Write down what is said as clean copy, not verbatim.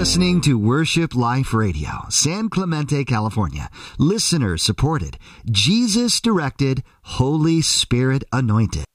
listening to Worship Life Radio, San Clemente, California. Listener supported, Jesus directed, Holy Spirit anointed.